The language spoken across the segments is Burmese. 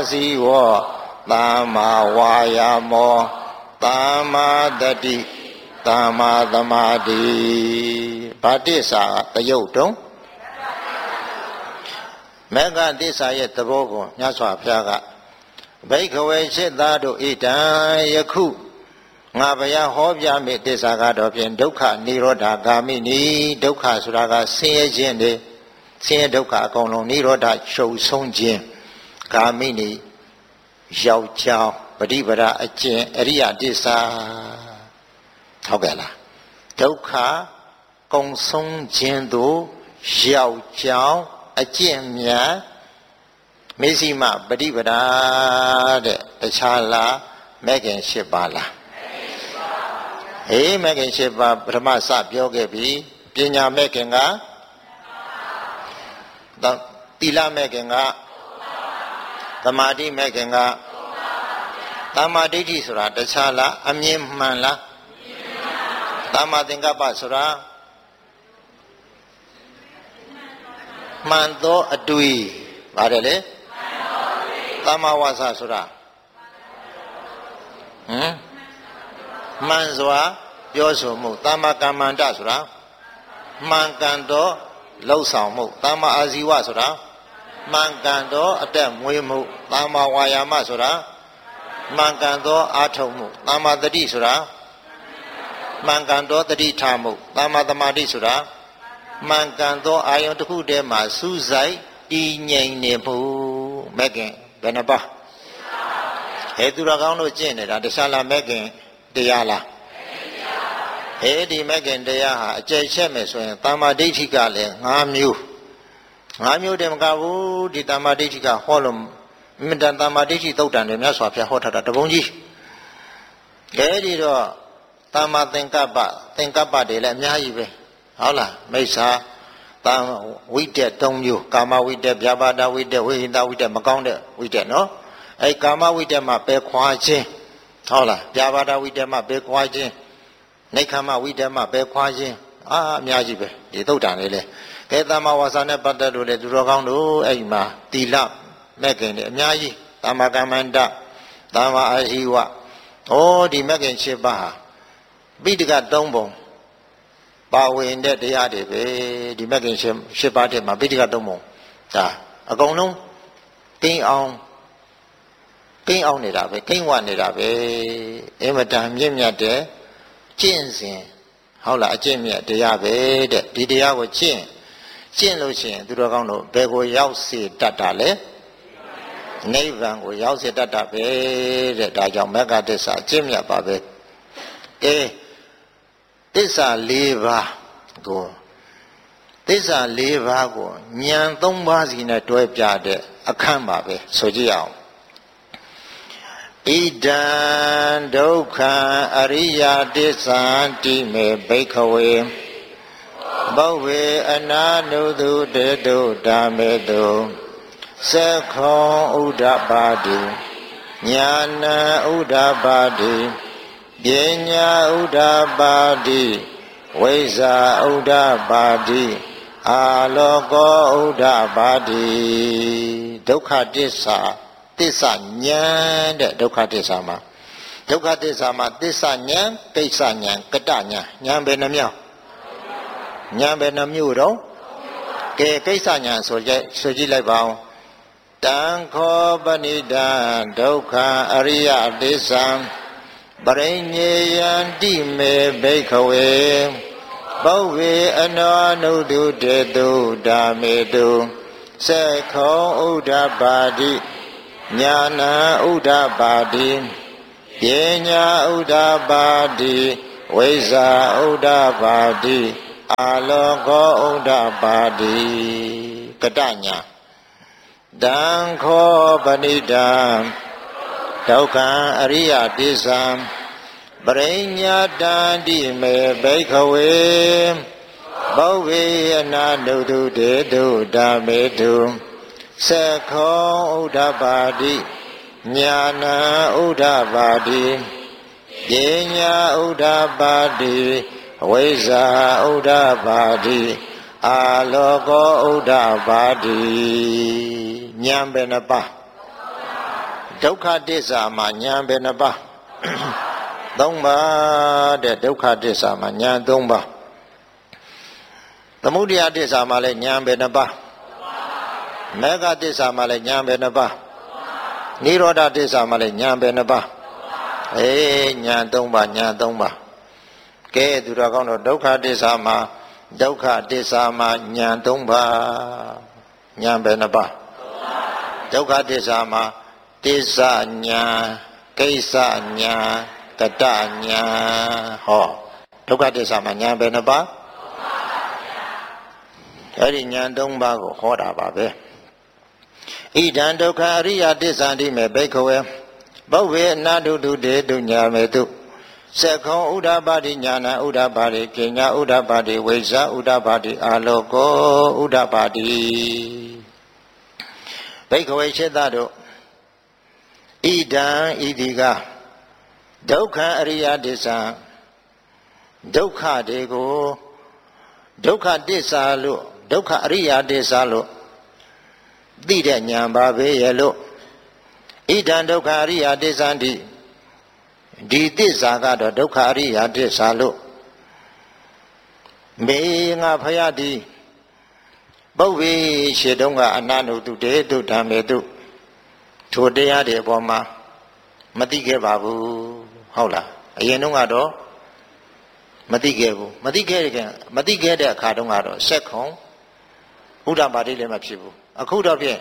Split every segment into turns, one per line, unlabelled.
စီဝသမ္မာဝါယာမောသမ္မာတတိသမ္မာသမာဓိဗာတိစာတယုတ်တုံးမေဃတိစာရဲ့သဘောကိုမြတ်စွာဘုရားကဘိက္ခဝေရှိသားတို့ဣဒံယခုငါဘုရားဟောပြမိတစ္ဆာကတော့ဖြင့်ဒုက္ခនិရောဓဂာမိနိဒုက္ခဆိုတာကဆင်းရဲခြင်းတွေဆင်းရဲဒုက္ခအကုန်လုံးនិရောဓချုပ်ဆုံးခြင်းဂာမိနိရောက်ကြောင်းပฏิပဒါအကျင့်အရိယတစ္ဆာဟုတ်ကဲ့လားဒုက္ခကုံဆုံးခြင်းတို့ရောက်ကြောင်းအကျင့်များမေဇိမပฏิပဒါတဲ့တခြားလားမဲခင်၈ပါးလားဟေးမဲခင်၈ပါးပထမစပြောခဲ့ပြီပညာမဲခင်ကသီလမဲခင်ကသမာဓိမဲခင်ကသမ္မာဒိဋ္ဌိဆိုတာတခြားလားအမြင်မှန်လားသမ္မာသင်္ကပ္ပဆိုတာမှန်သောအတွေ့ပါတယ်လေသမ္မာဝါစာဆိုတာမှန်စွာပြောဆိုမှုသမ္မာကမ္မန္တဆိုတာမှန်ကန်သောလှုပ်ဆောင်မှုသမ္မာအာဇီဝဆိုတာမှန်ကန်သောအသက်မွေးမှုသမ္မာဝါယာမဆိုတာမှန်ကန်သောအာထုံမှုသမ္မာတတိဆိုတာမှန်ကန်သောတတိထားမှုသမ္မာသမာဓိဆိုတာမှန်ကန်သောအာယုန်တစ်ခုတည်းမှာစူးစိုက်တည်ငြိမ်နေမှုမဲခင်ဘယ်နှပါဟဲ့သူတော်ကောင်းတို့ကျင့်နေတာတခြားလားမဲခင်တရားလားဟဲ့ဒီမဲခင်တရားဟာအကျယ်ချက်မယ်ဆိုရင်သမ္မာဒိဋ္ဌိကလည်း၅မျိုးတည်းမကဘူးဒီသမ္မာဒိဋ္ဌိကဟောလို့မြတ်သမ္မာဒိဋ္ဌိသုတ်တန်တွေမြတ်စွာဘုရားဟောထားတာတပုံကြီးအဲဒီတော့သမ္မာသင်္ကပ္ပတွေလည်းအများကြီးပဲဟုတ်လားမိစ္ဆာသံဝိတ္တ၃မျိုးကာမဝိတ္တဗျာပါဒဝိတ္တဝိဟိတဝိတ္တမကောင်းတဲ့ဝိတ္တနော်အဲကာမဝိတ္တမှာပယ်ခွာခြင်းဟုတ်လားဗျာပါဒဝိတ္တမှာပယ်ခွာခြင်းနိခမဝိတ္တမှာပယ်ခွာခြင်းအများကြီးပဲဒီသုတ်တန်လေးလေကဲသမ္မာဝါစာနဲ့ပတ်သက်လို့လေသူတော်ကောင်းတို့အဲ့မှာသီလမဲ့ခင်တွေအများကြီးသမ္မာကမ္မန္တသမ္မာအာဇီဝဒီမဲ့ခင်၈ပါးဟာပိဋက၃ပုံပါဝင်တဲ့တရားတွေပဲဒီမဲ့ခင်၈ပါးတည်းမှာပိဋက၃ပုံဒါအကုန်လုံးကိန်းအောင်နေတာပဲကိန်းဝနေတာပဲအင်မတန်မြင့်မြတ်တဲ့ကျင့်စဉ်ဟုတ်လားအကျင့်မြတ်တရားပဲတဲ့ဒီတရားကိုကျင့်လို့ရှိရင်သူတော်ကောင်းတို့ဘယ်ကိုရောက်စေတတ်တာလဲနိဗ္ဗာန်ကိုရောက်စေတတ်တာပဲတဲ့ဒါကြောင့်မဂ္ဂတစ္ဆာအကျင့်မြတ်ပါပဲသစ္စာ၄ပါးကိုဉာဏ်၃ပါးစီနဲ့တွဲပြတဲ့အခန်းပါပဲဆိုကြည့်အောင်ဣဒံဒုက္ခံအရိယတစ္ဆာတိမေဘိက္ခဝေဘဝေအနာနုတုတေတုဓမ္မေတုသက္ခောဥဒ္ဓပါတိညာဏဥဒ္ဓပါတိပညာဥဒ္ဓပါတိဝိဇ္ဇာဥဒ္ဓပါတိအာလောကောဥဒ္ဓပါတိဒုက္ခတစ္ဆာဉာဏ်တဲ့ဒုက္ခတစ္ဆာမှာသစ္စာဉာဏ်ကိစ္စဉာဏ်ကတဉာဏ်ဉာဏ်ပဲနှမျိုးတော့ကဲကိစ္စဉာဏ်ဆိုကြည့်လိုက်ပါဦးတံခောပဏိတံဒုက္ခအရိယတစ္ဆံပရိညေယံတိမေဘိက္ခဝေပုဗ္ဗေအနောနုတုတေတုဓမ္မေတုသက္ခောဥဒ္ဓပါတိညာဏဥဒ္ဓပါတိပညာဥဒ္ဓပါတိဝိဇ္ဇာဥဒ္ဓပါတိအာလောကောဥဒ္ဓပါတိကတညာတံခောပဏိတံဒုက္ခံအရိယတစ္ဆံပရိညာတံတိမေဘိက္ခဝေပုဗ္ဗေအနာနုတုတေတုဓမ္မေတုသက္ခောဥဒ္ဓပါတိညာဏဥဒ္ဓပါတိပညာဥဒ္ဓပါတိဝိဇ္ဇာဥဒ္ဓပါတိအာလောကောဥဒ္ဓပါတိဉာဏ်ပဲနှပါဒုက္ခသစ္စာမှာဉာဏ်ပဲနှစ်ပါးသုံးပါးတဲ့ဒုက္ခသစ္စာမှာဉာဏ်သုံးပါးသမုဒယသစ္စာမှာလည်းဉာဏ်ပဲနှစ်ပါးမေဃသစ္စာမှာလည်းဉာဏ်ပဲနှစ်ပါးနိရောဓသစ္စာမှာလည်းဉာဏ်ပဲနှစ်ပါးဉာဏ်သုံးပါးဉာဏ်သုံးပါးကဲသူတော်ကောင်းတို့ဒုက္ခသစ္စာမှာဒုက္ခသစ္စာမှာဉာဏ်သုံးပါးဉာဏ်ပဲနှစ်ပါးဒုက္ခသစ္စာမှာသစ္စာဉာဏ်ကိစ္စဉာဏ်တတဉာဏ်ဟောဒုက္ခသစ္စာမှာဉာဏ်ပဲနှစ်ပါးအဲ့ဒီဉာဏ်သုံးပါးကိုဟောတာပါပဲဣဒံဒုက္ခအရိယသစ္စာတိမေဘိက္ခဝေဘုဗ္ဗေအနာတုတုတေတုညာမေတုသက္ခောဥဒ္ဓပါတိညာဏဥဒ္ဓပါတိပညာဥဒ္ဓပါတိဝိဇ္ဇာဥဒ္ဓပါတိအာလောကောဥဒ္ဓပါတိဘိက္ခဝေရှေတတို့ဣဒံဣတိကဒုက္ခအရိယသစ္စာဒုက္ခတွေကိုဒုက္ခသစ္စာလို့ဒုက္ခအရိယသစ္စာလို့သိတဲ့ဉာဏ်ပါပဲရဲ့လို့ဣဒံဒုက္ခအရိယသစ္စာတိဒီသစ္စာကတော့ဒုက္ခအရိယသစ္စာလို့မေငါဖယားသည်ပုဗ္ဗေရှေတုံးကအနန္တုတုတေတုဓမ္မေတုထိုတရားတွေအပေါ်မှာမသိခဲ့ပါဘူးဟုတ်လားအရင်တုန်းကတော့မသိခဲ့ဘူးမသိခဲ့တဲ့အခါတုန်းကတော့စက်ခုံဥဒ္ဓပါတိလည်းမဖြစ်ဘူးအခုတော့ဖြင့်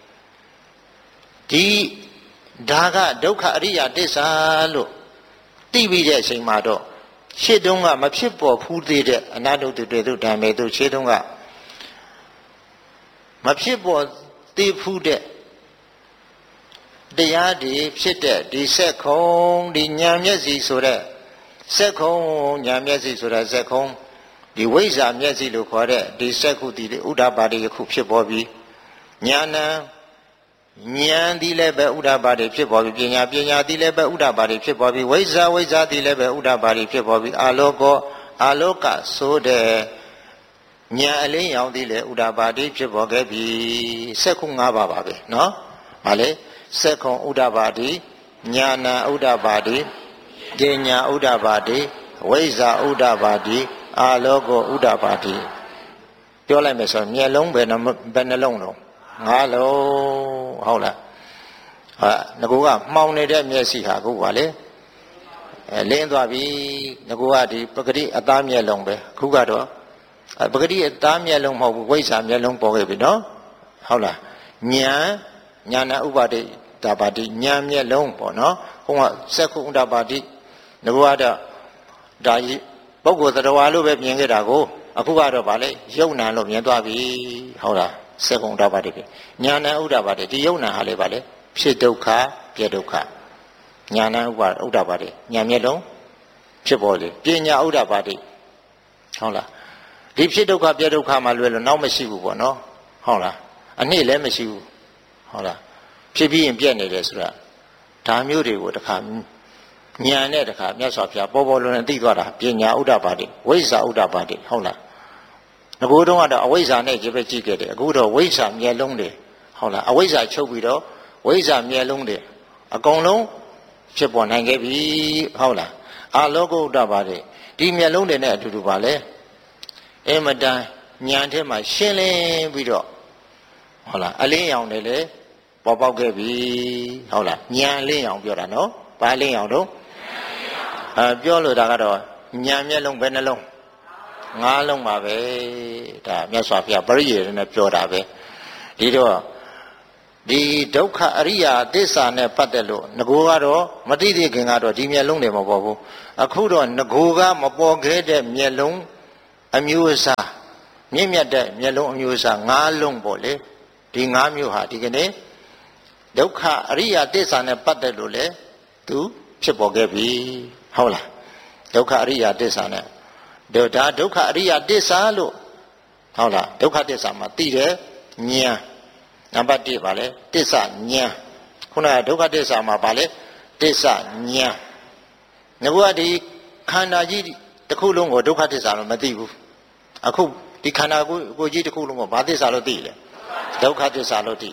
ဒီဒါကဒုက္ခအရိယသစ္စာလို့သိပြီးတဲ့အချိန်မှာတော့ရှေ့တုန်းကမဖြစ်ပေါ်ဖူးသေးတဲ့အနတ္တတုတေတုဓမ္မေတုရှေ့တုန်းကမဖြစ်ပေါ်သေးဖူးတဲ့တရားတွေဖြစ်တဲ့ဒီစက်ခုံဒီဉာဏ်မျက်စိဆိုတဲ့စက်ခုံဉာဏ်မျက်စိဆိုတဲ့စက်ခုံဒီဝိဇ္ဇာမျက်စိလို့ခေါ်တဲ့ဒီစက်ခုဒီဥဒ္ဓပါတိယခုဖြစ်ပေါ်ပြီးဉာဏ်ဉာဏ်ဒီလည်းပဲဥဒ္ဓပါတိဖြစ်ပေါ်ပြီးပညာဒီလည်းပဲဥဒ္ဓပါတိဖြစ်ပေါ်ပြီးဝိဇ္ဇာဒီလည်းပဲဥဒ္ဓပါတိဖြစ်ပေါ်ပြီးအာလောကဆိုတဲ့ဉာဏ်အလင်းရောင်ဒီလည်းဥဒ္ဓပါတိဖြစ်ပေါ်ခဲ့ပြီစက်ခု၅ပါးပါပဲเนาะဟာလေစက်ခုံဥဒ္ဓပါတိဉာဏဥဒ္ဓပါတိပညာဥဒ္ဓပါတိဝိဇ္ဇာဥဒ္ဓပါတိအာလောကောဥဒ္ဓပါတိပြောလိုက်မယ်ဆိုရင်မျက်လုံးပဲနှလုံးတော့၅လုံးဟုတ်လားဟာငကူကမှောင်နေတဲ့မျက်စိဟာအခုပါလေလင်းသွားပြီငကူကဒီပဂတိအသားမျက်လုံးပဲအခုကတော့ပဂတိအသားမျက်လုံးမဟုတ်ဘူးဝိဇ္ဇာမျက်လုံးပေါ်ခဲ့ပြီနော်ဟုတ်လားဉာဏဥပါတိတာပါတိဉာဏ်မျက်လုံးပေါ့နော်ဟိုကစက္ခုဥဒ္ဓပါတိငကူကတော့ဒါပုဂ္ဂိုလ်သတ္တဝါလို့ပဲမြင်ခဲ့တာကိုအခုကတော့ဗာလေယုံနာလို့မြင်သွားပြီဟုတ်လားစက္ခုဥဒ္ဓပါတိဉာဏဥဒ္ဓပါတိဒီယုံနာဟာလေဗာလေဖြစ်ဒုက္ခပြဒုက္ခဉာဏဥဒ္ဓပါတိဉာဏ်မျက်လုံးဖြစ်ပေါ်လေပညာဥဒ္ဓပါတိဟုတ်လားဒီဖြစ်ဒုက္ခပြဒုက္ခမှာလွယ်လို့နောက်မရှိဘူးပေါ့နော်ဟုတ်လားအနည်းလည်းမရှိဘူးဟုတ်လားဖြစ်ပြီးရင်ပြက်နေတယ်ဆိုတာဒါမျိုးတွေကိုတခါဉာဏ်နဲ့တခါမြတ်စွာဘုရားပေါ်ပေါ်လွန်လွန်သိသွားတာပညာဥဒ္ဓပါတိဝိဇ္ဇာဥဒ္ဓပါတိဟုတ်လားငကိုတုန်းကတော့အဝိဇ္ဇာနဲ့ကြည့်ပဲကြည့်ခဲ့တယ်အခုတော့ဝိဇ္ဇာမျက်လုံးတွေဟုတ်လားအဝိဇ္ဇာချုပ်ပြီးတော့ဝိဇ္ဇာမျက်လုံးတွေအကုန်လုံးဖြစ်ပေါ်နိုင်ခဲ့ပြီဟုတ်လားအာလောကုတ္တပါတိဒီမျက်လုံးတွေနဲ့အတူတူပါလေအမတန်ဉာဏ်ထဲမှာရှင်းလင်းပြီးတော့ဟုတ်လားအလင်းရောင်တွေလေပေါ်ပေါက်ခဲ့ပြီဟုတ်လားဉာဏ်လင်းရောင်ပြောတာနော်ဘာလင်းရောင်တော့ပြောလို့ဒါကတော့ဉာဏ်မျက်လုံးပဲနှလုံး၅လုံးပါပဲဒါမြတ်စွာဘုရားပရိယေနဲ့ပြောတာပဲဒီတော့ဒီဒုက္ခအရိယာသစ္စာနဲ့ပတ်သက်လို့ငကိုကတော့မတိတိခင်ကတော့ဒီမျက်လုံးတွေမပေါ်ဘူးအခုတော့ငကိုကမပေါ်ခဲ့တဲ့မျက်လုံးအမျိုးအစားမြင့်မြတ်တဲ့မျက်လုံးအမျိုးအစား၅လုံးပေါ့လေဒီ၅မျိုးဟာဒီကနေ့ဒုက္ခအရိယာသစ္စာနဲ့ပတ်သက်လို့လေသူဖြစ်ပေါ်ခဲ့ပြီဟုတ်လားဒုက္ခအရိယာသစ္စာနဲ့ဒါဒုက္ခအရိယာသစ္စာလို့ဟုတ်လားဒုက္ခသစ္စာမှာသိတယ်ဉာဏ်နံပါတ်1ပါလေသစ္စာဉာဏ်ခုနကဒုက္ခသစ္စာမှာပါလေသစ္စာဉာဏ်ငါကဒီခန္ဓာကြီးတစ်ခုလုံးကိုဒုက္ခသစ္စာလို့မသိဘူးအခုဒီခန္ဓာကိုယ်ကြီးတစ်ခုလုံးကိုဘာသစ္စာလို့သိလဲဒုက္ခသစ္စာလို့သိ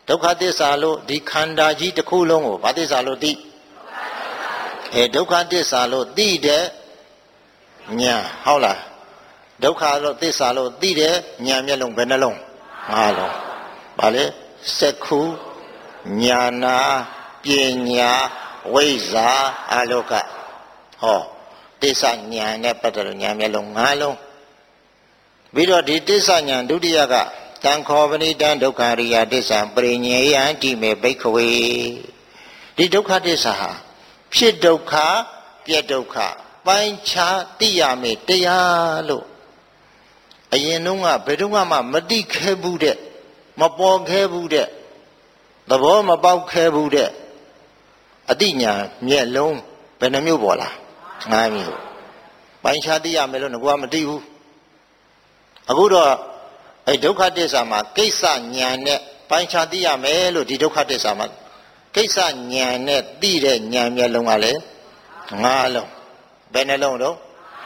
ဒုက္ခသစ္စာလို့ဒီခန္ဓာကြီးတစ်ခုလုံးကိုဘာသစ္စာလို့သိဒုက္ခသစ္စာလို့သိတဲ့ဉာဏ်ဟုတ်လားဒုက္ခလို့သစ္စာလို့သိတဲ့ဉာဏ်မျက်လုံးဘယ်နှလုံး၅လုံးဘာလဲစက္ခုဉာဏပညာဝိဇ္ဇာအာလောကဟောသစ္စာဉာဏ်နဲ့ပတ်သက်လို့ဉာဏ်မျက်လုံး၅လုံးပြီးတော့ဒီသစ္စာဉာဏ်ဒုတိယကတံခောပဏိတံဒုက္ခရိယသစ္စာပရိညေယံတိမေဘိက္ခဝေဒီဒုက္ခသစ္စာဟာဖြစ်ဒုက္ခပြက်ဒုက္ခပိုင်းခြားသိရမယ်တရားလို့အရင်တုန်းကဘယ်တော့မှမသိခဲဘူးတဲ့မပေါ်ခဲဘူးတဲ့သဘောမပေါက်ခဲဘူးတဲ့အတိညာမျက်လုံးဘယ်နှမျိုးပေါ်လာ၅မျိုးပိုင်းခြားသိရမယ်လို့ငါကမသိဘူးအခုတော့အဲဒုက္ခသစ္စာမှာကိစ္စဉာဏ်နဲ့ပိုင်းခြားသိရမယ်လို့ဒီဒုက္ခသစ္စာမှာကိစ္စဉာဏ်နဲ့သိတဲ့ဉာဏ်မျက်လုံးကလည်း၅လုံးဘယ်နှလုံးတော့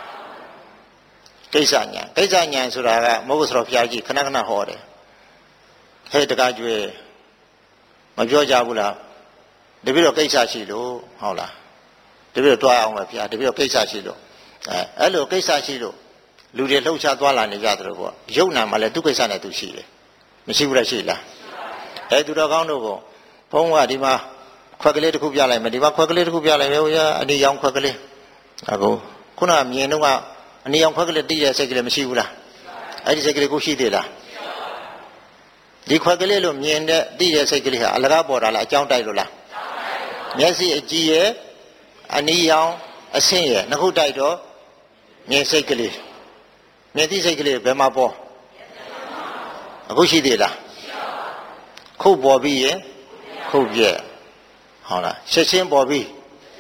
ကိစ္စဉာဏ်ဆိုတာကမဟုတ်ဆိုတော့ဘုရားကြီးခဏခဏဟောတယ်ဟဲ့တကားကျွေးမပြောကြဘူးလားတပည့်တော်ကိစ္စရှိလို့ဟုတ်လားတပည့်တော်တွားအောင်ပဲဘုရားတပည့်တော်ကိစ္စရှိလို့အဲ့လိုကိစ္စရှိလို့လူတွေလှုပ်ရှားသွားလာနေကြသလိုပေါ့ယုံနာမှလည်းသူကိစ္စနဲ့သူရှိတယ်မရှိဘူးလားရှိလားသူတော်ကောင်းတို့ကိုဘုန်းကဒီမှာခွက်ကလေးတစ်ခုပြလိုက်မယ်ဒီမှာခွက်ကလေးတစ်ခုပြလိုက်မယ်ဘုရားအနီရောင်ခွက်ကလေးအခုခုနကမြင်တော့ကအနီရောင်ခွက်ကလေးတည်တဲ့စိတ်ကလေးမရှိဘူးလားအဲ့ဒီစိတ်ကလေးကိုရှိသေးလားဒီခွက်ကလေးလို့မြင်တဲ့တည်တဲ့စိတ်ကလေးဟာအလကားပေါ်တာလားအကြောင်းတိုက်လို့လားမျက်စိအကြည့်ရဲ့အနီရောင်အဆင့်ရဲ့နှစ်ခုတိုက်တော့မြင်စိတ်ကလေးမြင်သိစိတ်ကလေးဘယ်မှာပေါ်အခုရှိသေးလားခုပေါ်ပြီးရင်ခုပြက်ဟုတ်လားချက်ချင်းပေါ်ပြီး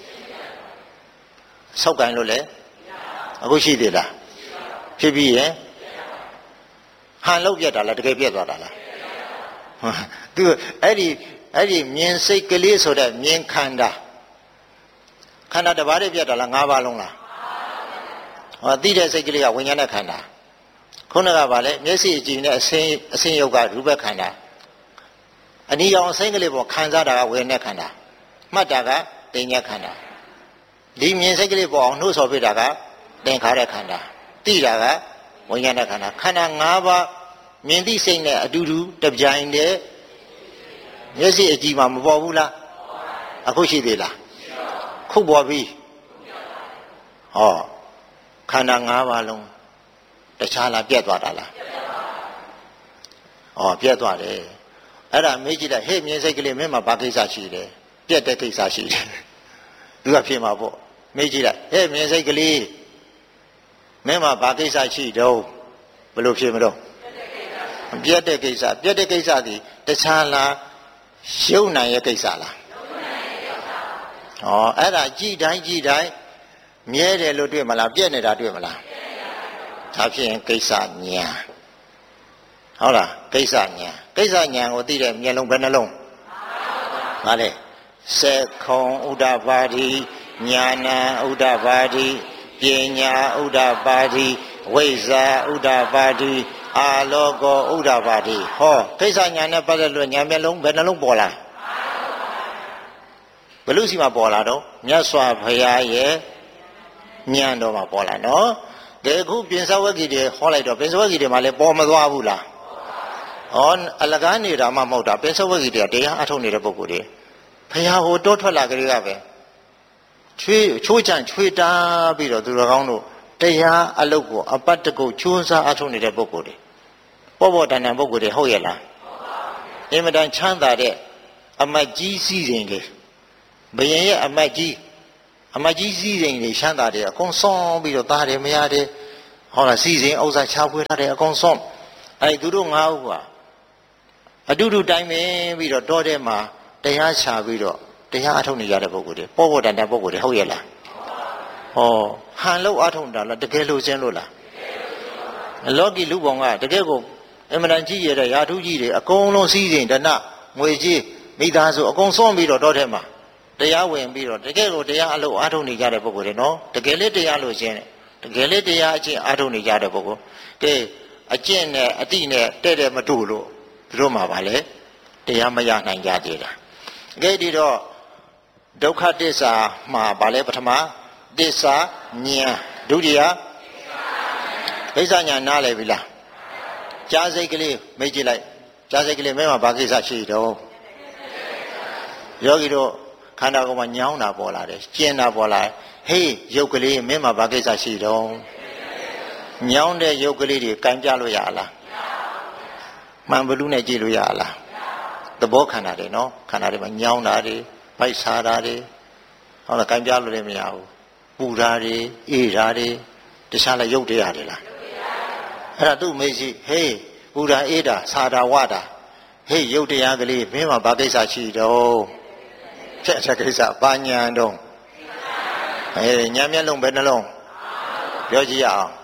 ဆောက်ကင်လို့လေအခုရှိသေးလားဖြစ်ပြီးရင်ဟန်လောက်ပြက်တာလားတကယ်ပြက်သွားတာလားသူအဲ့ဒီမြင်စိတ်ကလေးဆိုတဲ့မြင်ခန္ဓာတစ်ပါးတည်းပြက်တာလား၅ပါးလုံးလားသိတဲ့စိတ်ကလေးကဝိညာဉ်နဲ့ခန္ဓာခုနကပါလေမျက်စိအကြည့်နဲ့အစင်းယုတ်ကရူပခန္ဓာအနီရောင်အစိမ်းကလေးပေါ်ခံစားတာကဝေဒနာခန္ဓာမှတ်တာကတင်ညာခန္ဓာဒီမြင်စိတ်ကလေးပေါ်အောင်နှိုးဆော်ပြတာကသင်္ခါရခန္ဓာသိတာကဝိညာဉ်ခန္ဓာခန္ဓာ၅ပါးမြင်သိစိတ်နဲ့အတူတူတပြိုင်တည်းမျက်စိအကြည့်မှာမပေါ်ဘူးလားအခုရှိသေးလားခုပေါ်ပြီဟောခန္ဓာ၅ပါးလုံးတခြားလားပြတ်သွားတာလားပြတ်သွားတယ်အဲ့ဒါမေးကြည့်လိုက်ဟေ့မြင်စိတ်ကလေးမင်းမှာဘာကိစ္စရှိတယ်ပြတ်တဲ့ကိစ္စရှိတယ်သူကဖြေမှာပေါ့မေးကြည့်လိုက်ဟေ့မြင်စိတ်ကလေးမင်းမှာဘာကိစ္စရှိတော့ဘယ်လိုဖြေမလို့ပြတ်တဲ့ကိစ္စဒီတခြားလားရှုံနိုင်ရဲ့ကိစ္စလားအဲ့ဒါကြည်တိုင်းမြဲတယ်လို့တွေ့မလားပြက်နေတာတွေ့မလားဒါဖြစ်ရင်ကိစ္စညာဟုတ်လားကိစ္စညာကိုသိတဲ့မျက်လုံးဘယ်နှလုံးဟာလေစက္ခုံဥဒ္ဒပါတိညာဏဥဒ္ဒပါတိပညာဥဒ္ဒပါတိဝိဇ္ဇာဥဒ္ဒပါတိအာလောကောဥဒ္ဒပါတိဟောကိစ္စညာနဲ့ပတ်သက်လို့ညာမျက်လုံးဘယ်နှလုံးပေါ်လာဘယ်လို့စီမှာပေါ်လာတော့မြတ်စွာဘုရားရဲ့ဉာဏ်တော်မှာပေါ်လာနော်ဒီခုပြင်စဝဂ္ဂီတွေဟောလိုက်တော့ပြင်စဝဂ္ဂီတွေမှာလည်းပေါ်မသွားဘူးလားအလကားနေတာမှမဟုတ်တာပြင်စဝဂ္ဂီတွေကတရားအထုတ်နေတဲ့ပုဂ္ဂိုလ်တွေဘုရားဟိုတိုးထွက်လာကြရပဲချိုးချံချွေတာပြီးတော့သူတော်ကောင်းတို့တရားအလုပ်ကိုအပတ်တကုတ်ချိုးစားအထုတ်နေတဲ့ပုဂ္ဂိုလ်တွေပေါ်တန်ပုဂ္ဂိုလ်တွေဟုတ်ရဲ့လားအင်မတန်ချမ်းသာတဲ့အမတ်ကြီးစည်းစိမ်တွေဘယင်ရဲ့အမတ်ကြီးစည်းစိမ်တွေချမ်းသာတယ်အကုန်ဆုံးပြီးတော့သားတယ်မရတယ်ဟောလားစည်းစိမ်ဥစ္စာချပွေးထားတယ်အကုန်ဆုံးသူတို့၅ဦးကအတူတူတိုင်းပင်ပြီးတော့တောထဲမှာတရားချပြီးတော့တရားအထုတ်နေရတဲ့ပုဂ္ဂိုလ်တွေပေါ်တန်တဲ့ပုဂ္ဂိုလ်တွေဟုတ်ရဲ့လားဟန်လို့အထုတ်တာလားတကယ်လို့ခြင်းလို့လားလောကီလူပေါင်းကတကယ်ကိုအမှန်တန်ကြီးရတဲ့ယာထုကြီးတွေအကုန်လုံးစည်းစိမ်တဏငွေကြီးမိသားစုအကုန်ဆုံးပြီးတော့တောထဲမှာတရားဝင်ပြီးတော့တကယ်ကိုတရားအလုပ်အားထုတ်နေကြတဲ့ပုဂ္ဂိုလ်တွေနော်တကယ်လေးတရားလို့ခြင်းတကယ်လေးတရားအကျင့်အားထုတ်နေကြတဲ့ပုဂ္ဂိုလ်ကဲအကျင့်နဲ့အတိနဲ့တဲ့မတူလို့သူတို့မှာပါလေတရားမရနိုင်ကြသေးတာအကဲဒီတော့ဒုက္ခသစ္စာမှာဗာလဲပထမသစ္စာဉာဏ်ဒုတိယကိစ္စဉာဏ်နားလည်ပြီလားကြားစိတ်ကလေးမေ့ကြည့်လိုက်ကြားစိတ်ကလေးမင်းမှာဘာကိစ္စရှိတော့ယောဂီတို့ခန္ဓာကိုယ်မှာညောင်းတာပေါ်လာတယ်ကျင်တာပေါ်လာတယ်ဟေးရုပ်ကလေးမင်းမှာဘာကိစ္စရှိတော့ညောင်းတဲ့ရုပ်ကလေးတွေကင်ပြလို့ရလားမှန်ဘလူးနဲ့ကြည့်လို့ရလားသဘောခန္ဓာတွေနော်ခန္ဓာတွေမှာညောင်းတာတွေပိုက်စားတာတွေဟုတ်လားကင်ပြလို့လည်းမရဘူးပူတာတွေအေးတာတွေတခြားလည်းရုပ်တရားတွေလားအဲ့ဒါသူ့မေးရှိဟေးပူတာအေးတာစားတာဝတာဟေးရုပ်တရားကလေးမင်းမှာဘာကိစ္စရှိတော့ဖြတ်ချက်ကိစ္စဘာညာတော့ဟေးညာမျက်လုံးပဲနှလုံးပြောကြည့်ရအောင်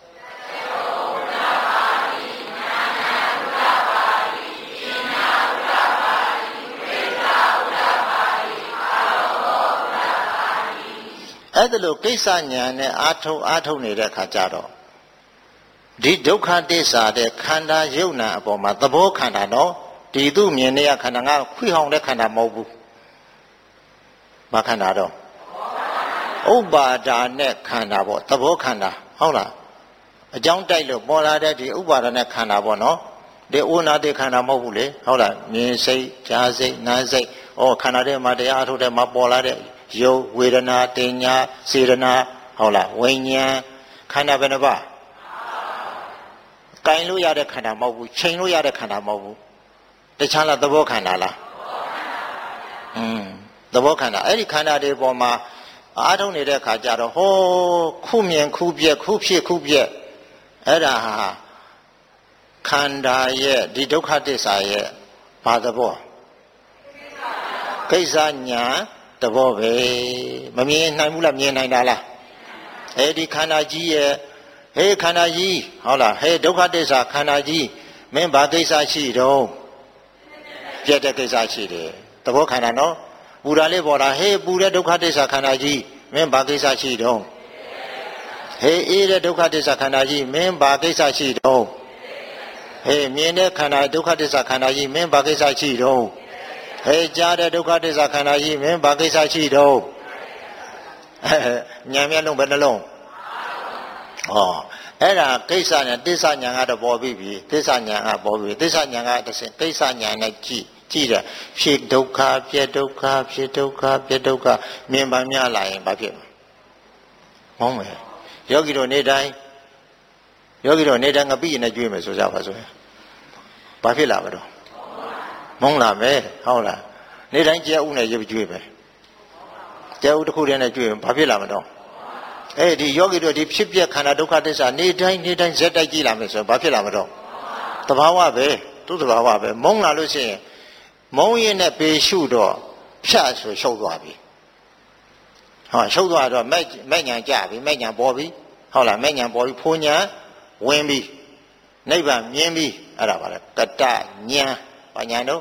အဲ့ဒါလို့ကိစ္စညာနဲ့အာထုတ်နေတဲ့ခါကြတော့ဒီဒုက္ခသစ္စာတဲ့ခန္ဓာယုတ်နာအပေါ်မှာသဘောခန္ဓာနော်ဒီသူ့မြင်နေရခန္ဓာကခွိဟောင်တဲ့ခန္ဓာမဟုတ်ဘူးဘာခန္ဓာတော့ဥပါဒါနဲ့ခန္ဓာပေါ့သဘောခန္ဓာဟုတ်လားအကြောင်းတိုက်လို့ပေါ်လာတဲ့ဒီဥပါဒါနဲ့ခန္ဓာပေါ့နော်ဒီဥနာတိခန္ဓာမဟုတ်ဘူးလေဟုတ်လားမြင်စိတ်ကြားစိတ်နားစိတ်ခန္ဓာထဲမှာတရားအထုတ်တဲ့မှာပေါ်လာတဲ့ယုတ်ဝေဒနာတင်ညာစေဒနာဟုတ်လားဝိညာဉ်ခန္ဓာဘယ်နှပါကင်လို့ရတဲ့ခန္ဓာမဟုတ်ဘူးချိန်လို့ရတဲ့ခန္ဓာမဟုတ်ဘူးတခြားလားသဘောခန္ဓာလားသဘောခန္ဓာအဲ့ဒီခန္ဓာတွေပေါ်မှာအားထုတ်နေတဲ့ခါကျတော့ဟောခုမြင်ခုပြက်ခုဖြစ်ခုပြက်အဲ့ဒါဟာခန္ဓာရဲ့ဒီဒုက္ခသစ္စာရဲ့ဘာသဘောကိစ္စညာသဘောပဲမမြင်နိုင်ဘူးလားမြင်နိုင်တာလားအဲ့ဒီခန္ဓာကြီးရဲ့ဟေးခန္ဓာကြီးဟုတ်လားဟေးဒုက္ခသစ္စာခန္ဓာကြီးမင်းဘာကိစ္စရှိတော့ပြတ်တဲ့ကိစ္စရှိတယ်သဘောခန္ဓာနော်ပူတာလေးပေါ်တာဟေးပူတဲ့ဒုက္ခသစ္စာခန္ဓာကြီးမင်းဘာကိစ္စရှိတော့ဟေးအေးတဲ့ဒုက္ခသစ္စာခန္ဓာကြီးမင်းဘာကိစ္စရှိတော့ဟေးမြင်တဲ့ခန္ဓာဒုက္ခသစ္စာခန္ဓာကြီးမင်းဘာကိစ္စရှိတော့ဟေးကြားတဲ့ဒုက္ခသစ္စာခန္ဓာကြီးမင်းဘာကိစ္စရှိတော့ညာမျက်လုံးပဲနှလုံးအဲ့ဒါကိစ္စညာသစ္စာညာကတော့ပေါ်ပြီသစ္စာညာကပေါ်ပြီသစ္စာညာကတစ်ဆင့်ကိစ္စညာနဲ့ကြည့်တယ်ဖြစ်ဒုက္ခပြည့်ဒုက္ခဖြစ်ဒုက္ခပြည့်ဒုက္ခမြင်ပါများလာရင်ဘာဖြစ်မဟုတ်မယ်ယောဂီတို့နေတိုင်းငပိနဲ့ကြွေးမယ်ဆိုကြပါဆိုရင်ဘာဖြစ်လာမလို့မုန်းလာမယ်ဟုတ်လားနေတိုင်းကြဲဥနဲ့ရွကြွေးပဲကြဲဥတစ်ခုတည်းနဲ့ကြွေးဘာဖြစ်လာမလို့ဒီယောဂီတို့ဒီဖြစ်ပြခန္ဓာဒုက္ခသစ္စာနေတိုင်းဇက်တိုက်ကြည့်လာမယ်ဆိုရင်ဘာဖြစ်လာမလို့သဘာဝပဲသူ့သဘာဝပဲမုန်းလာလို့ရှိရင်မုန်းရင်နဲ့ပေရှုတော့ဖြတ်ဆိုရှုပ်သွားပြီရှုပ်သွားတော့မဲ့ညာကြပြီမဲ့ညာပေါ်ပြီဟုတ်လားမဲ့ညာပေါ်ပြီဖိုးညာဝင်ပြီနိဗ္ဗာန်မြင်ပြီအဲ့ဒါပါလေကတညာဘာညာတော့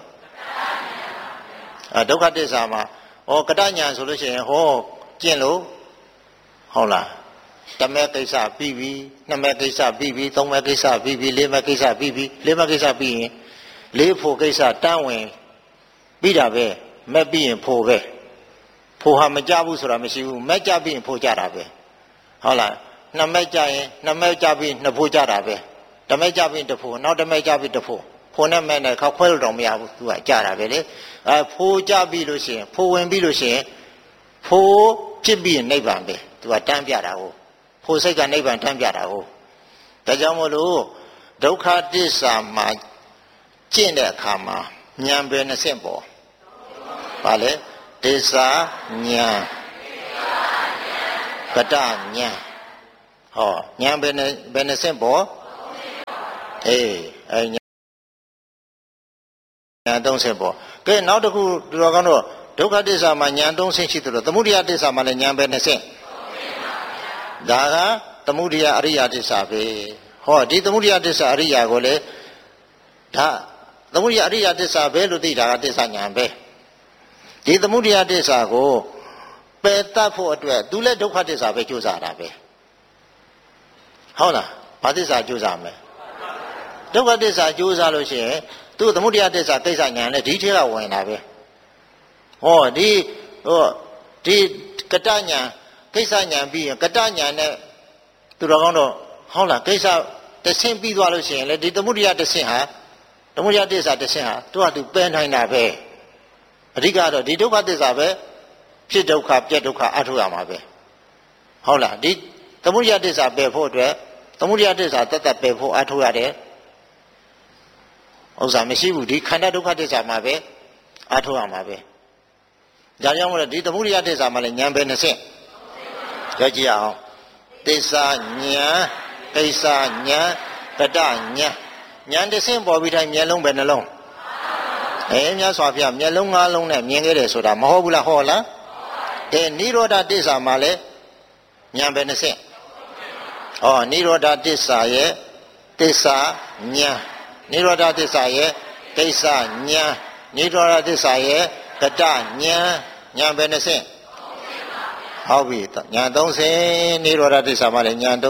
ဒုက္ခသစ္စာမှာကတညာဆိုလို့ရှိရင်ကျင့်လို့ဟုတ်လားတမဲကိစ္စပြီးပြီနှစ်မဲကိစ္စပြီးပြီသုံးမဲကိစ္စပြီးပြီလေးမဲကိစ္စပြီးပြီလေးမဲကိစ္စပြီးရင်လေးဖို့ကိစ္စတန်းဝင်ပြီးတာပဲမဲ့ပြီးရင်ဖို့ပဲဖို့ဟာမကြဘူးဆိုတာမရှိဘူးမဲ့ကြပြီးရင်ဖို့ကြတာပဲဟုတ်လားနှစ်မဲကြရင်နှစ်မဲကြပြီးနှစ်ဖို့ကြတာပဲတမဲကြပြီးတစ်ဖို့နောက်တမဲကြပြီးတစ်ဖို့ဖို့နဲ့မဲ့နဲ့ခောက်ခွဲလို့တော့မရဘူးသူကကြတာပဲလေဖို့ကြပြီးလို့ရှိရင်ဖို့ဝင်ပြီးလို့ရှိရင်ဖို့ဖြစ်ပြီးရင်နိဗ္ဗာန်ပဲသူကတန်းပြတာကိုဖို့စိတ်ကနိဗ္ဗာန်တန်းပြတာကိုဒါကြောင့်မို့လို့ဒုက္ခသစ္စာမှာကျင့်တဲ့အခါမှာဉာဏ်ပဲနှစ်ဆင့်ပေါ်ပါလေသစ္စာဉာဏ်ကတဉာဏ်ဉာဏ်ပဲနှစ်ဆင့်ပေါ်ဉာဏ်သုံးဆင့်ပေါ်ကဲနောက်တစ်ခုတော်ကောင်းတော့ဒုက္ခသစ္စာမှာဉာဏ်သုံးဆင့်ရှိသလိုသမုဒယသစ္စာမှာလည်းဉာဏ်ပဲနှစ်ဆင့်ဒါကသမုဒယအရိယသစ္စာပဲဒီသမုဒယသစ္စာအရိယကိုလေဒါသမုဒယအရိယသစ္စာပဲလို့သိတာကသစ္စာဉာဏ်ပဲဒီသမုဒယသစ္စာကိုပယ်တတ်ဖို့အတွက်သူလည်းဒုက္ခသစ္စာပဲကြိုးစားတာပဲဟုတ်လားဘာသစ္စာကြိုးစားမလဲဒုက္ခသစ္စာကြိုးစားလို့ရှိရင်သူသမုဒယသစ္စာကိစ္စညာနဲ့ဒီထဲကဝင်တာပဲဟောဒီကတညာကိစ္စညာပြီးရင်ကတညာနဲ့သူတော်ကောင်းတော့ဟုတ်လားကိစ္စတဆင့်ပြီးသွားလို့ရှိရင်လေဒီသမုဒယတဆင့်ဟာသမုဒယသစ္စာတဆင့်ဟာသူကသူပယ်နိုင်တာပဲအဓိကတော့ဒီဒုက္ခသစ္စာပဲဖြစ်ဒုက္ခပြက်ဒုက္ခအထုရမှာပဲဟုတ်လားဒီသမုဒယသစ္စာပယ်ဖို့အတွက်သမုဒယသစ္စာတတ်ပယ်ဖို့အထုရတယ်ဥစ္စာမရှိဘူးဒီခန္ဓာဒုက္ခသစ္စာမှာပဲအထုရမှာပဲဒါကြောင့်မို့လို့ဒီသမုဒယသစ္စာမှာလည်းဉာဏ်ပဲနှစ်ဆင့်ကြည့်ကြည့်အောင်သစ္စာဉာဏ်ကိစ္စဉာဏ်ကတဉာဏ်ဉာဏ်တစ်ဆင့်ပေါ်ပြီးတိုင်းမျက်လုံးပဲနှလုံးမြတ်စွာဘုရားမျက်လုံး၅လုံးနဲ့မြင်ခဲ့တယ်ဆိုတာမဟုတ်ဘူးလားဟောလားနိရောဓသစ္စာမှာလည်းဉာဏ်ပဲနှစ်ဆင့်နိရောဓသစ္စာရဲ့သစ္စာဉာဏ်နိရောဓသစ္စာရဲ့ကိစ္စဉာဏ်နိရောဓသစ္စာရဲ့ကတဉာဏ်ဉာဏ်ပဲနှစ်ဆင့်ဟုတ်ပြီဉာဏ်30နိရောဓသစ္စာမှာလည်းဉာဏ်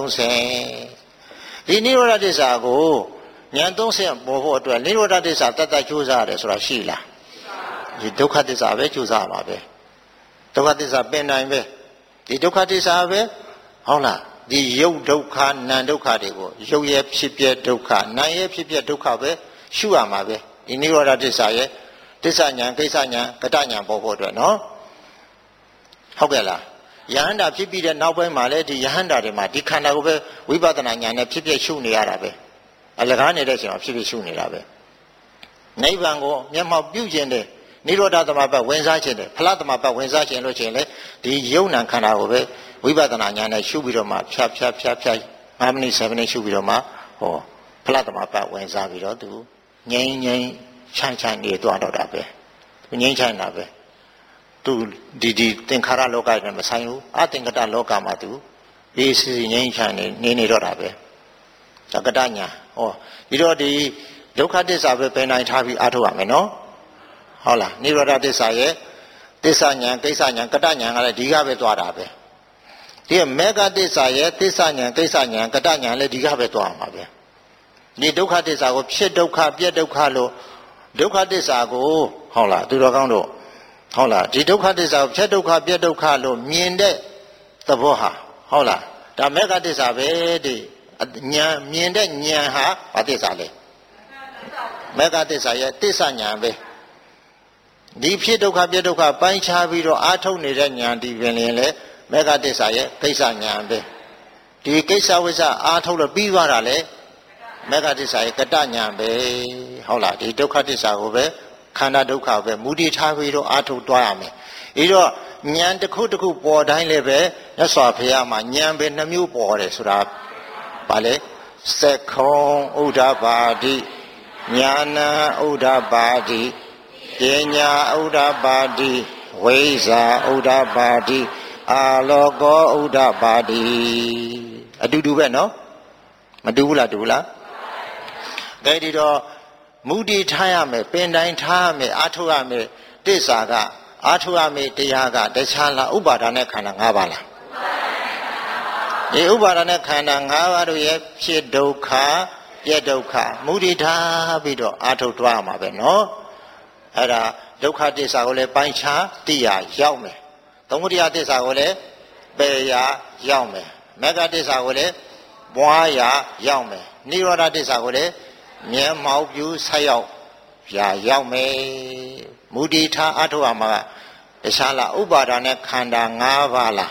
30ဒီနိရောဓသစ္စာကိုဉာဏ်30ပေါ်ဖို့အတွက်နိရောဓသစ္စာတတ်ကြိုးစားရတယ်ဆိုတာရှိလားဒီဒုက္ခသစ္စာပဲကြိုးစားမှာပဲဒုက္ခသစ္စာပင်နိုင်ပဲဒီဒုက္ခသစ္စာပဲဟုတ်လားဒီရုပ်ဒုက္ခနာမ်ဒုက္ခတွေကိုရုပ်ရဲ့ဖြစ်ပြဒုက္ခနာမ်ရဲ့ဖြစ်ပြဒုက္ခပဲရှုရမှာပဲဒီနိရောဓသစ္စာရဲ့သစ္စာဉာဏ်ကိစ္စဉာဏ်ကတဉာဏ်ပေါ်ဖို့အတွက်နော်ဟုတ်ကဲ့လားယဟန္တာဖြစ်ပြီးတဲ့နောက်ပိုင်းမှာလည်းဒီယဟန္တာတွေမှာဒီခန္ဓာကိုပဲဝိပဿနာဉာဏ်နဲ့ဖြစ်ဖြစ်ရှုနေရတာပဲအလကားနေတဲ့အချိန်မှာဖြစ်ဖြစ်ရှုနေတာပဲနိဗ္ဗာန်ကိုမျက်မှောက်ပြုခြင်းတဲ့နိရောဓသမဘတ်ဝင်စားခြင်းတဲ့ဖလားသမဘတ်ဝင်စားခြင်းလို့ရှိရင်လေဒီယုံ nant ခန္ဓာကိုပဲဝိပဿနာဉာဏ်နဲ့ရှုပြီးတော့မှဖြတ်5မိနစ်7မိနစ်ရှုပြီးတော့မှဖလားသမဘတ်ဝင်စားပြီးတော့သူငြိမ်းချမ်းနေသွားတော့တာပဲသူငြိမ်းချမ်းတာပဲသူဒီသင်္ခါရလောကနဲ့မဆိုင်ဘူးအသင်္ကတလောကမှာသူအေးစီငြိမ်းချမ်းနေတော့တာပဲသကတညာပြီးတော့ဒီဒုက္ခသစ္စာပဲပယ်နိုင်ထားပြီးအားထုတ်ရမယ်နော်ဟုတ်လားနိရောဓသစ္စာရဲ့သစ္စာဉာဏ်ကိစ္စဉာဏ်ကတဉာဏ်ကလည်းဒီကပဲသွားတာပဲဒီမေဃသစ္စာရဲ့သစ္စာဉာဏ်ကိစ္စဉာဏ်ကတဉာဏ်လည်းဒီကပဲသွားမှာပဲဒီဒုက္ခသစ္စာကိုဖြစ်ဒုက္ခပြက်ဒုက္ခလို့ဒုက္ခသစ္စာကိုဟုတ်လားသူတော်ကောင်းတို့ဟုတ်လားဒီဒုက္ခသစ္စာကိုဖြစ်ဒုက္ခပြက်ဒုက္ခလို့မြင်တဲ့သဘောဟာဟုတ်လားဒါမေဃသစ္စာပဲဒီဉာဏ်မြင်တဲ့ဉာဏ်ဟာဘာသစ္စာလဲမေဃသစ္စာရဲ့သစ္စာဉာဏ်ပဲဒီဖြစ်ဒုက္ခပြဒုက္ခပိုင်းခြားပြီးတော့အာထုတ်နေတဲ့ဉာဏ်ဒီပင်လည်းမေဃသစ္စာရဲ့ကိစ္စဉာဏ်ပဲဒီကိစ္စဝိစ္စအာထုတ်လို့ပြီးသွားတာလေမေဃသစ္စာရဲ့ကတဉာဏ်ပဲဟုတ်လားဒီဒုက္ခသစ္စာကိုပဲခန္ဓာဒုက္ခပဲမူတည်ထားပြီးတော့အာထုတ်သွားရမယ်ပြီးတော့ဉာဏ်တစ်ခုတစ်ခုပေါ်တိုင်းလည်းပဲမြတ်စွာဘုရားမှာဉာဏ်ပဲနှမျိုးပေါ်တယ်ဆိုတာဘာလဲသက္ခုံဥဒ္ဓပါတိညာဏဥဒ္ဓပါတိပညာဥဒ္ဓပါတိဝိဇ္ဇာဥဒ္ဓပါတိအာလောကောဥဒ္ဓပါတိအတူတူပဲနော်မတူဘူးလားတူလားဒါဒီတော့မူတည်ထားရမယ်ပင်တိုင်းထားရမယ်အာထုတ်ရမယ်သစ္စာကအာထုတ်ရမယ်တရားကတခြားလားဥပါဒာနဲ့ခန္ဓာ၅ပါးလားဒီဥပါဒာနဲ့ခန္ဓာ၅ပါးတို့ရဲ့ဖြစ်ဒုက္ခပြက်ဒုက္ခမူတည်ထားပြီးတော့အာထုတ်သွားရမှာပဲနော်အဲ့ဒါဒုက္ခသစ္စာကိုလည်းပိုင်းခြားသိရရောက်မယ်သမုဒယသစ္စာကိုလည်းပယ်ရရောက်မယ်မေဃသစ္စာကိုလည်းပွားရရောက်မယ်နိရောဓသစ္စာကိုလည်းမျက်မှောက်ပြုဆက်ရောက်မယ်မူတည်ထားအာထုတ်ရမှာကတခြားလားဥပါဒာနဲ့ခန္ဓာ၅ပါးလား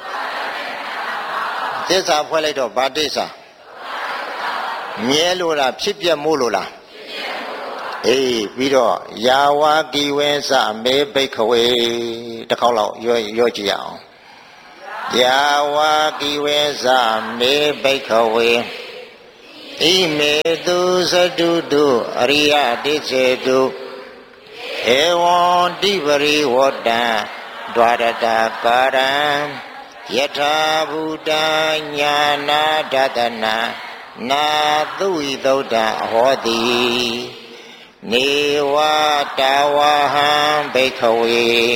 သစ္စာဖွဲ့လိုက်တော့ဘာသစ္စာမြဲလို့လားဖြစ်ပြမို့လို့လားအေးပြီးတော့ယာဝကိဝေသမေဘိက္ခဝေတစ်ခေါက်လောက်ရောကြည့်ရအောင်ယာဝကိဝေသမေဘိက္ခဝေဣမေတုသတုတုအရိယတိစေတုဧဝံတိပရိဝတ္တံဒွါရတကာရံယထာဘူတညာနာဒတနာနာသုဝိသုဒ္ဓဟောတိနေဝတာဝဟံဘိက္ခဝေ